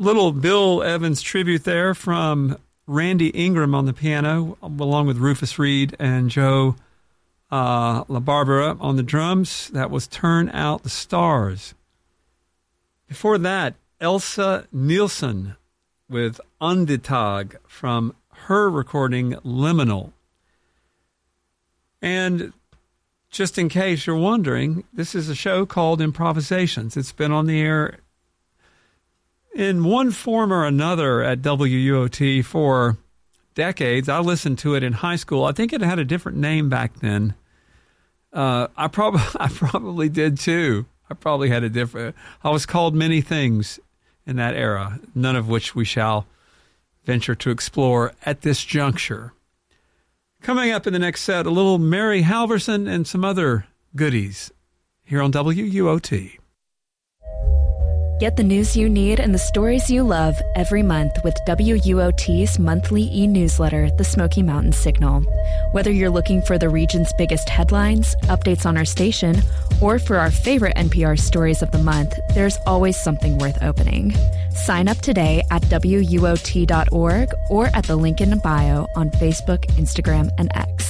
Little Bill Evans tribute there from Randy Ingram on the piano, along with Rufus Reed and Joe LaBarbera on the drums. That was Turn Out the Stars. Before that, Elsa Nielsen with Andetag from her recording Liminal. And just in case you're wondering, this is a show called Improvisations. It's been on the air in one form or another at WUOT for decades. I listened to it in high school. I think it had a different name back then. I probably did too. I probably had a different. I was called many things in that era, none of which we shall venture to explore at this juncture. Coming up in the next set, a little Mary Halverson and some other goodies here on WUOT. Get the news you need and the stories you love every month with WUOT's monthly e-newsletter, The Smoky Mountain Signal. Whether you're looking for the region's biggest headlines, updates on our station, or for our favorite NPR stories of the month, there's always something worth opening. Sign up today at WUOT.org or at the link in the bio on Facebook, Instagram, and X.